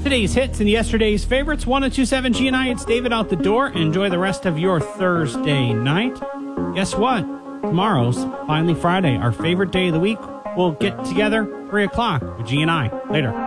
Today's hits and yesterday's favorites. 1027 GNI. It's David out the door. Enjoy the rest of your Thursday night. Guess what? Tomorrow's finally Friday, our favorite day of the week. We'll get together 3 o'clock with GNI. Later.